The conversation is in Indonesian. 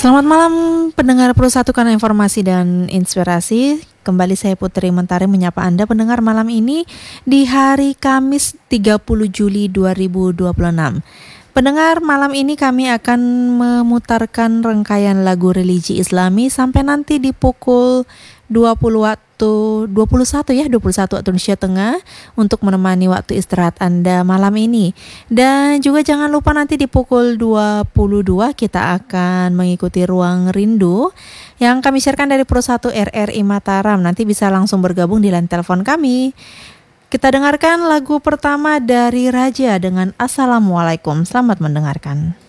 Selamat malam pendengar Pro 1 Kanal Informasi dan Inspirasi. Kembali saya Putri Mentari menyapa Anda pendengar malam ini di hari Kamis 30 Juli 2026. Pendengar, malam ini kami akan memutarkan rangkaian lagu religi Islami sampai nanti di pukul 21 waktu Indonesia Tengah untuk menemani waktu istirahat Anda malam ini. Dan juga jangan lupa nanti di pukul 22 kita akan mengikuti Ruang Rindu yang kami siarkan dari Pro 1 RRI Mataram. Nanti bisa langsung bergabung di line telepon kami. Kita dengarkan lagu pertama dari Raja dengan Assalamualaikum. Selamat mendengarkan.